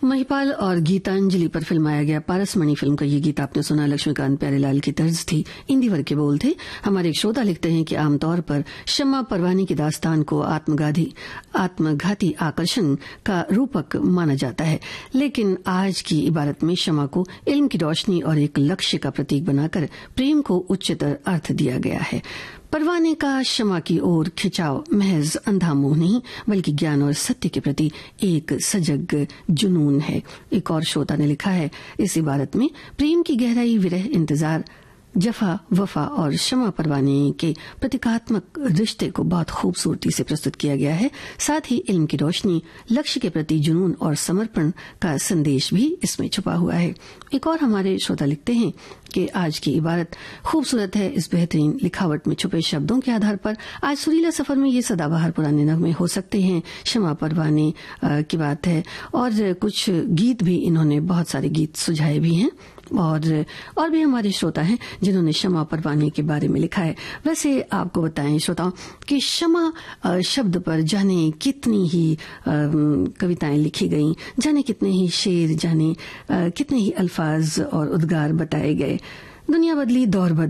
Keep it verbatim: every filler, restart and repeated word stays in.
महिपाल और गीतांजलि पर फिल्माया गया पारसमणि फिल्म का ये गीत आपने सुना। लक्ष्मीकांत प्यारेलाल की तर्ज थी, इंदिवर के बोल थे। हमारे एक श्रोता लिखते हैं कि आमतौर पर शम्मा परवानी की दास्तान को आत्मघाती आत्मघाती आकर्षण का रूपक माना जाता है, लेकिन आज की इबारत में शम्मा को इल्म की रोशनी और एक लक्ष्य का प्रतीक बनाकर प्रेम को उच्चतर अर्थ दिया गया है। परवाने का शम्मा की ओर खिंचाव महज अंधा मोह नहीं, बल्कि ज्ञान और सत्य के प्रति एक सजग जुनून है। एक और श्रोता ने लिखा है, इस इबारत में प्रेम की गहराई, विरह, इंतजार, जफा, वफा और शम्मा परवाने के प्रतीकात्मक रिश्ते को बहुत खूबसूरती से प्रस्तुत किया गया है। साथ ही इल्म की रोशनी, लक्ष्य के प्रति जुनून और समर्पण का संदेश भी इसमें छुपा हुआ है। एक और हमारे श्रोता लिखते हैं कि आज की इबारत खूबसूरत है। इस बेहतरीन लिखावट में छुपे शब्दों के आधार पर आज सुरीला सफर में ये सदाबहार पुराने नगमे हो सकते हैं। शम्मा परवाने की बात है और कुछ गीत भी, इन्होंने बहुत सारे गीत सुझाए भी हैं और और भी हमारे श्रोता हैं जिन्होंने शम्मा परवाने के बारे में लिखा है। वैसे आपको बताएं श्रोताओं कि शम्मा शब्द पर जाने कितनी ही कविताएं लिखी गईं, जाने कितने ही शेर, जाने कितने ही अल्फाज और उद्गार बताए गए। दुनिया बदली, दौर बदला,